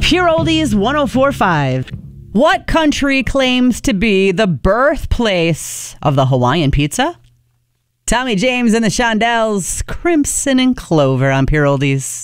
Pure Oldies 104.5. What country claims to be the birthplace of the Hawaiian pizza? Tommy James and the Shondells, Crimson and Clover on Pure Oldies.